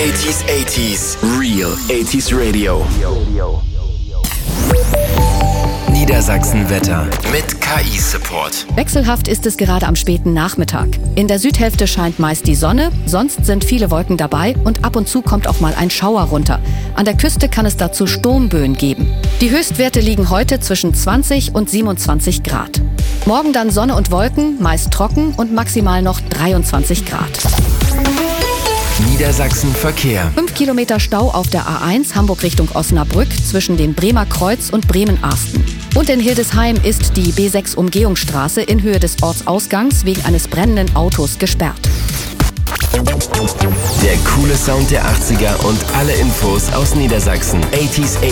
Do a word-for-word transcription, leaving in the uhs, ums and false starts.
achtziger, achtziger, Real achtziger Radio. Niedersachsen-Wetter mit K I-Support. Wechselhaft ist es gerade am späten Nachmittag. In der Südhälfte scheint meist die Sonne, sonst sind viele Wolken dabei und ab und zu kommt auch mal ein Schauer runter. An der Küste kann es dazu Sturmböen geben. Die Höchstwerte liegen heute zwischen zwanzig und siebenundzwanzig Grad. Morgen dann Sonne und Wolken, meist trocken und maximal noch dreiundzwanzig Grad. Niedersachsen Verkehr. Fünf Kilometer Stau auf der A eins Hamburg Richtung Osnabrück zwischen dem Bremer Kreuz und Bremen-Arsten. Und in Hildesheim ist die B sechs Umgehungsstraße in Höhe des Ortsausgangs wegen eines brennenden Autos gesperrt. Der coole Sound der achtziger und alle Infos aus Niedersachsen. achtziger